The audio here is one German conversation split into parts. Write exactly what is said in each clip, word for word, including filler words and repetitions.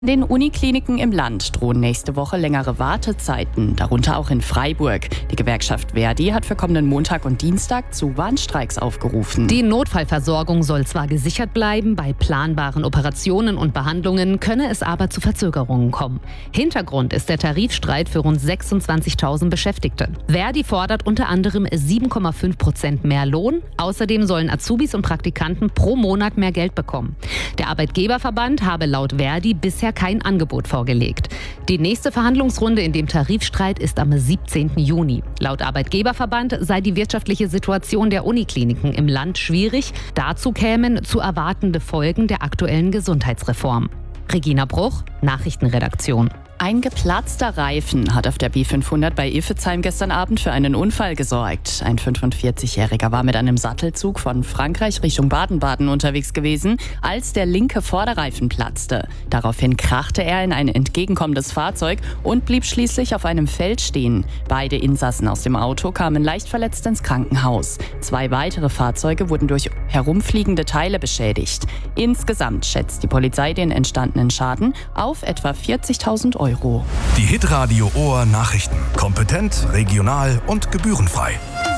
In den Unikliniken im Land drohen nächste Woche längere Wartezeiten, darunter auch in Freiburg. Die Gewerkschaft Verdi hat für kommenden Montag und Dienstag zu Warnstreiks aufgerufen. Die Notfallversorgung soll zwar gesichert bleiben, bei planbaren Operationen und Behandlungen könne es aber zu Verzögerungen kommen. Hintergrund ist der Tarifstreit für rund sechsundzwanzigtausend Beschäftigte. Verdi fordert unter anderem sieben Komma fünf Prozent mehr Lohn. Außerdem sollen Azubis und Praktikanten pro Monat mehr Geld bekommen. Der Arbeitgeberverband habe laut Verdi bisher kein Angebot vorgelegt. Die nächste Verhandlungsrunde in dem Tarifstreit ist am siebzehnten Juni. Laut Arbeitgeberverband sei die wirtschaftliche Situation der Unikliniken im Land schwierig. Dazu kämen zu erwartende Folgen der aktuellen Gesundheitsreform. Regina Bruch, Nachrichtenredaktion. Ein geplatzter Reifen hat auf der B fünfhundert bei Iffezheim gestern Abend für einen Unfall gesorgt. Ein fünfundvierzigjähriger war mit einem Sattelzug von Frankreich Richtung Baden-Baden unterwegs gewesen, als der linke Vorderreifen platzte. Daraufhin krachte er in ein entgegenkommendes Fahrzeug und blieb schließlich auf einem Feld stehen. Beide Insassen aus dem Auto kamen leicht verletzt ins Krankenhaus. Zwei weitere Fahrzeuge wurden durch herumfliegende Teile beschädigt. Insgesamt schätzt die Polizei den entstandenen Schaden auf etwa vierzigtausend Euro. Die Hitradio Ohr Nachrichten. Kompetent, regional und gebührenfrei.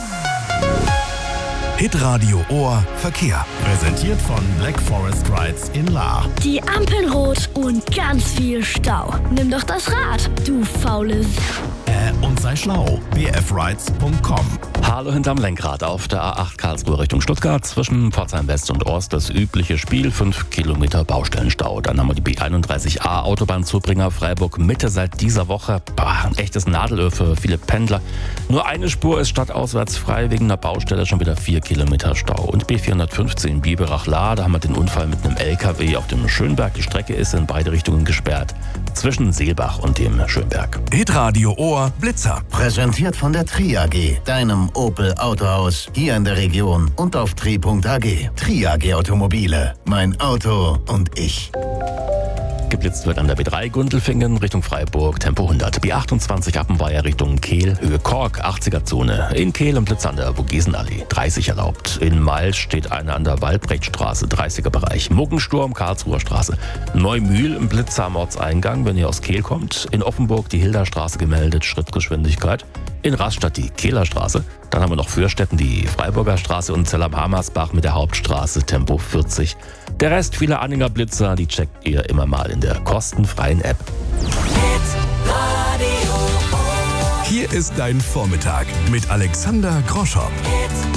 Hitradio Ohr Verkehr. Präsentiert von Black Forest Rides in Lahr. Die Ampeln rot und ganz viel Stau. Nimm doch das Rad, du faules. Äh, und sei schlau. b f rides punkt com. Hallo hinterm Lenkrad auf der A acht Karlsruhe Richtung Stuttgart. Zwischen Pforzheim West und Ost das übliche Spiel. fünf Kilometer Baustellenstau. Dann haben wir die B einunddreißig A Autobahnzubringer Freiburg Mitte seit dieser Woche. Bah, ein echtes Nadelöhr für viele Pendler. Nur eine Spur ist stadtauswärts frei. Wegen der Baustelle schon wieder vier Kilometer Stau. Und B vierhundertfünfzehn Biberach-Lahr. Da haben wir den Unfall mit einem L K W auf dem Schönberg. Die Strecke ist in beide Richtungen gesperrt. Zwischen Seelbach und dem Schönberg. Hitradio Ohr Blitzer. Präsentiert von der Tri A G, deinem Opel Autohaus, hier in der Region und auf tri punkt a g. Tri A G Automobile, mein Auto und ich. Geblitzt wird an der B drei Gundelfingen Richtung Freiburg, Tempo hundert. B achtundzwanzig Appenweier Richtung Kehl, Höhe Kork, achtziger-Zone. In Kehl im Blitz an der Vogesenallee, dreißig erlaubt. In Malz steht eine an der Waldbrechtstraße, dreißiger Bereich. Muggensturm, Karlsruher Straße. Neumühl im Blitz am Ortseingang, wenn ihr aus Kehl kommt. In Offenburg die Hilderstraße gemeldet, Schrittgeschwindigkeit. In Rastatt die Kehlerstraße. Dann haben wir noch Fürstetten, die Freiburger Straße und Zell am Hammersbach mit der Hauptstraße, Tempo vierzig. Der Rest, viele Anhänger Blitzer, die checkt ihr immer mal in der kostenfreien App. Hier ist dein Vormittag mit Alexander Groschow.